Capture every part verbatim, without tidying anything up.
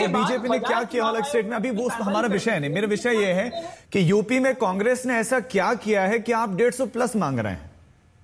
BJP ने क्या किया अलग स्टेट में, अभी वो हमारा विषय नहीं। मेरा विषय ये है कि यूपी में कांग्रेस ने ऐसा क्या किया है कि आप डेढ़ सौ प्लस मांग रहे हैं?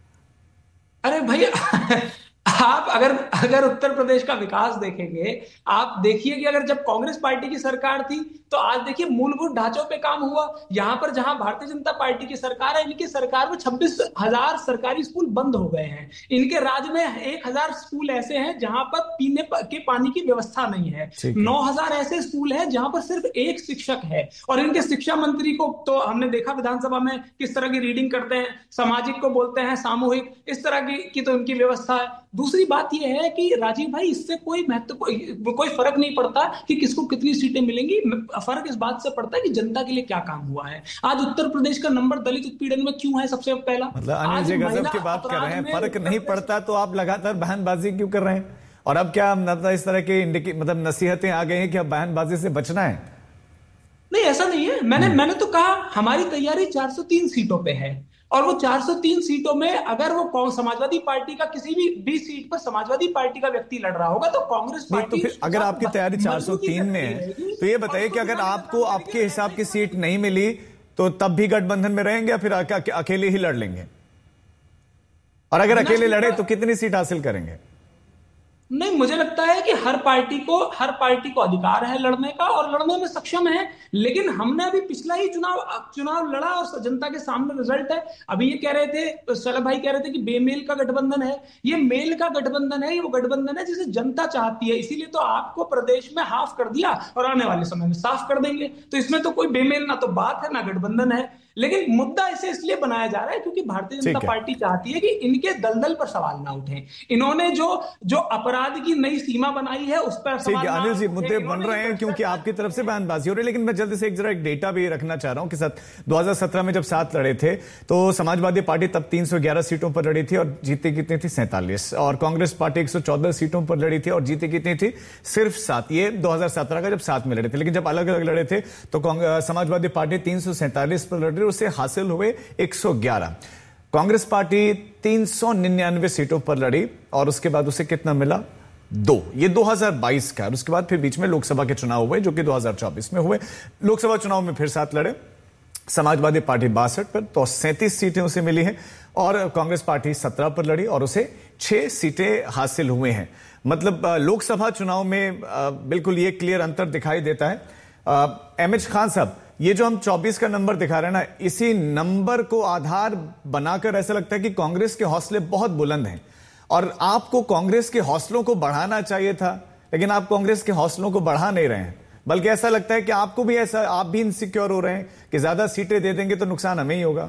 अरे भैया आप अगर अगर उत्तर प्रदेश का विकास देखेंगे, आप देखिए कि अगर जब कांग्रेस पार्टी की सरकार थी तो आज देखिए मूलभूत ढांचों पे काम हुआ। यहां पर जहां भारतीय जनता पार्टी की सरकार है, इनकी सरकार में छब्बीस हजार सरकारी स्कूल बंद हो गए हैं। इनके राज्य में एक हजार स्कूल ऐसे हैं जहां पर पीने के पानी की व्यवस्था नहीं है। नौ हजार ऐसे स्कूल हैं जहां पर सिर्फ एक शिक्षक है। और इनके शिक्षा मंत्री को तो हमने देखा विधानसभा में किस तरह की रीडिंग करते हैं, सामाजिक को बोलते हैं सामूहिक, इस तरह की, की तो इनकी व्यवस्था है। दूसरी बात यह है कि राजीव भाई, इससे कोई महत्व कोई, कोई फर्क नहीं पड़ता कि किसको कितनी सीटें मिलेंगी। फर्क इस बात से पड़ता है कि जनता के लिए क्या काम हुआ है। आज उत्तर प्रदेश का नंबर दलित उत्पीड़न में क्यों है सबसे पहला? मतलब अनिल जी गजब की बात कर रहे हैं, फर्क नहीं पड़ता तो आप लगातार बयानबाजी क्यों कर रहे हैं? और अब क्या मतलब इस तरह की मतलब नसीहतें आ गई हैं कि अब बयानबाजी से बचना है? नहीं, ऐसा नहीं है। मैंने मैंने तो कहा हमारी तैयारी चार सौ तीन सीटों पे है, और वो चार सौ तीन सीटों में अगर वो समाजवादी पार्टी का किसी भी बीस सीट पर समाजवादी पार्टी का व्यक्ति लड़ रहा होगा तो कांग्रेस पार्टी तो फिर अगर आपकी तैयारी चार सौ तीन में है तो ये बताइए कि अगर आपको आपके हिसाब की सीट नहीं मिली तो तब भी गठबंधन में रहेंगे या फिर अकेले ही लड़ लेंगे? और अगर अकेले लड़े तो कितनी सीट हासिल करेंगे? नहीं, मुझे लगता है कि हर पार्टी को हर पार्टी को अधिकार है लड़ने का और लड़ने में सक्षम है। लेकिन हमने अभी पिछला ही चुनाव चुनाव लड़ा और जनता के सामने रिजल्ट है। अभी ये कह रहे थे, शलभ भाई कह रहे थे कि बेमेल का गठबंधन है। ये मेल का गठबंधन है, ये वो गठबंधन है जिसे जनता चाहती है। इसीलिए तो आपको प्रदेश में हाफ कर दिया और आने वाले समय में साफ कर देंगे। तो इसमें तो कोई बेमेल ना तो बात है ना गठबंधन है। लेकिन मुद्दा इसे इसलिए बनाया जा रहा है क्योंकि भारतीय जनता पार्टी चाहती है कि इनके दलदल पर सवाल ना उठे। इन्होंने जो जो अपराध की नई सीमा बनाई है उस पर सवाल ना अनिल जी मुद्दे बन रहे हैं क्योंकि आपकी तरफ से बयानबाजी हो रही है। लेकिन मैं जल्दी से एक जरा एक डेटा भी रखना चाह रहा हूं कि सर दो हज़ार सत्रह में जब साथ लड़े थे तो समाजवादी पार्टी तब तीन सौ ग्यारह सीटों पर लड़ी थी और जीती कितनी थी? सैंतालीस। और कांग्रेस पार्टी एक सौ चौदह सीटों पर लड़ी थी और जीती कितनी थी? सिर्फ सात। ये दो हज़ार सत्रह का जब साथ में लड़े थे। लेकिन जब अलग अलग लड़े थे तो समाजवादी पार्टी तीन सौ सैंतालीस पर लड़ रही, उससे हासिल हुए एक सौ ग्यारह। कांग्रेस पार्टी तीन सौ निन्यानवे सीटों पर लड़ी और उसके बाद उसे कितना मिला? दो। ये दो हज़ार बाईस का। और उसके बाद फिर बीच में लोकसभा के चुनाव हुए जो कि दो हज़ार चौबीस में हुए। लोकसभा चुनाव में फिर साथ लड़े समाजवादी पार्टी बासठ पर, तो सैंतीस सीटें उसे मिली हैं और कांग्रेस पार्टी सत्रह पर लड़ी और उसे छह सीटें हासिल हुए हैं। मतलब लोकसभा चुनाव में बिल्कुल ये क्लियर अंतर दिखाई देता है। एम एच खान साहब, ये जो हम चौबीस का नंबर दिखा रहे हैं ना, इसी नंबर को आधार बनाकर ऐसा लगता है कि कांग्रेस के हौसले बहुत बुलंद हैं और आपको कांग्रेस के हौसलों को बढ़ाना चाहिए था, लेकिन आप कांग्रेस के हौसलों को बढ़ा नहीं रहे हैं। बल्कि ऐसा लगता है कि आपको भी ऐसा, आप भी इनसिक्योर हो रहे हैं कि ज्यादा सीटें दे देंगे तो नुकसान हमें ही होगा।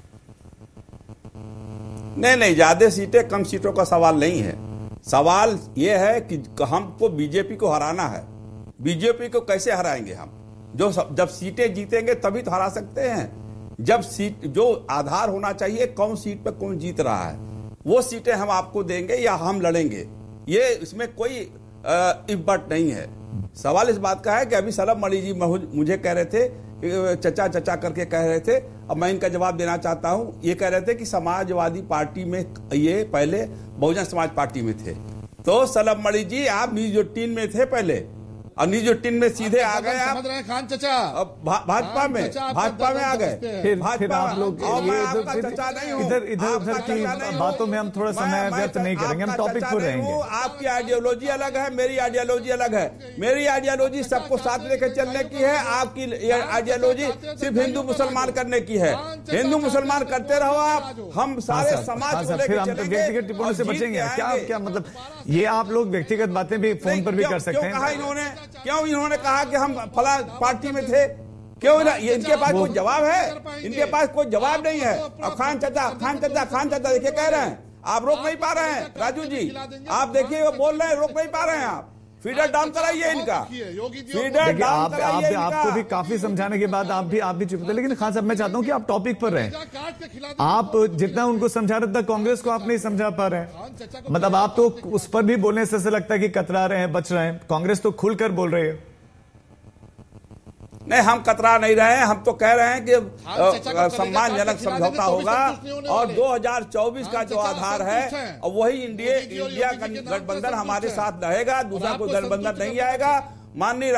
नहीं नहीं, ज्यादा सीटें कम सीटों का सवाल नहीं है। सवाल यह है कि हमको बीजेपी को हराना है। बीजेपी को कैसे हराएंगे हम? जो जब सीटें जीतेंगे तभी तो हरा सकते हैं। जब सीट जो आधार होना चाहिए कौन सीट पे कौन जीत रहा है, वो सीटें हम आपको देंगे या हम लड़ेंगे, ये इसमें कोई इफ बट नहीं है। सवाल इस बात का है कि अभी शलभ मणि जी मुझे कह रहे थे, चचा चचा करके कह रहे थे, अब मैं इनका जवाब देना चाहता हूं। ये कह रहे थे कि समाजवादी पार्टी में ये पहले बहुजन समाज पार्टी में थे। तो शलभ मणि जी आप न्यूज एटीन में थे पहले और न्यूज एटीन में सीधे आ गए आप खान चचा भाजपा में भाजपा में आ गए। फिर फिर आप लोग इधर इधर उधर की बातों में हम थोड़ा समय व्यर्थ नहीं करेंगे, हम टॉपिक पर रहेंगे। आपकी आइडियोलॉजी अलग है, मेरी आइडियोलॉजी अलग है। मेरी आइडियोलॉजी सबको साथ लेकर चलने की है, आपकी आइडियोलॉजी सिर्फ हिंदू मुसलमान करने की है। हिंदू मुसलमान करते रहो आप, हम सारे समाज को लेकर चलेंगे। व्यक्तिगत टिप्पणी से बचेंगे क्या? क्या मतलब ये आप लोग व्यक्तिगत बातें भी फोन पर भी कर सकते हैं? इन्होंने क्यों इन्होंने कहा कि हम फला पार्टी में थे? क्यों? ये इनके पास कोई जवाब है? इनके पास कोई जवाब नहीं है। अब खान चाचा खान चाचा खान चाचा देखिए कह रहे हैं, आप रोक नहीं पा रहे हैं। राजू जी आप देखिए वो बोल रहे हैं, रोक नहीं पा रहे हैं आप। फीडर डाउन कराइए इनका, फीडर डाउन कराइए। आपको भी काफी समझाने के बाद आप भी आप भी चुप थे। लेकिन खान साहब मैं चाहता हूं कि आप टॉपिक पर रहें। आप जितना उनको समझा रहे थे कांग्रेस को आप नहीं समझा पा रहे हैं। मतलब आप तो उस पर भी बोलने से ऐसा लगता है कि कतरा रहे हैं, बच रहे हैं। कांग्रेस तो खुलकर बोल रही है। नहीं, हम कतरा नहीं रहे हैं। हम तो कह रहे हैं कि सम्मानजनक समझौता होगा और दो हज़ार चौबीस का जो आधार है और वही इंडिया इंडिया गठबंधन हमारे साथ रहेगा, दूसरा कोई गठबंधन नहीं आएगा। माननीय